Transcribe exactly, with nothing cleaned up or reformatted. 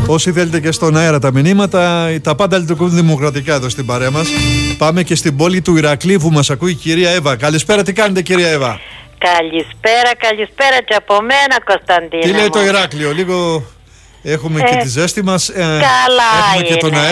Όσοι θέλετε και στον αέρα τα μηνύματα, τα πάντα λειτουργούν δημοκρατικά εδώ στην παρέα μας. Πάμε και στην πόλη του Ηρακλείου που μας ακούει η κυρία Εύα. Καλησπέρα, τι κάνετε κυρία Εύα? Καλησπέρα, καλησπέρα και από μένα, Κωνσταντίνα. Τι λέει μου. το Ηράκλειο, λίγο έχουμε ε, και τη ζέστη μας, ε, καλά έχουμε και τον είναι. αέρα.